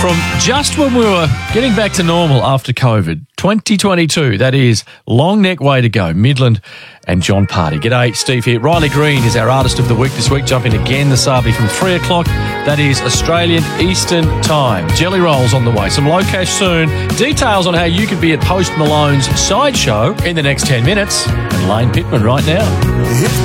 From just when we were getting back to normal after COVID, 2022, that is long neck way to go, Midland and John Party. G'day, Steve here. Riley Green is our Artist of the Week this week, jumping again this afternoon from 3 o'clock. That is Australian Eastern Time. Jelly rolls on the way. Some low cash soon. Details on how you can be at Post Malone's sideshow in the next 10 minutes. And Lane Pittman right now.